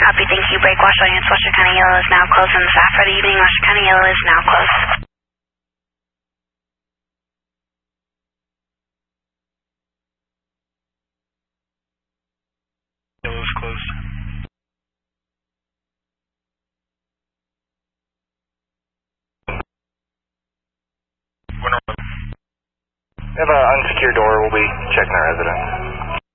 Copy, thank you. Break wash all units. Western County Yellow is now closed and staff for the evening. Western County Yellow is now closed. Yellow is closed. We have an unsecured door. We'll be checking our residence.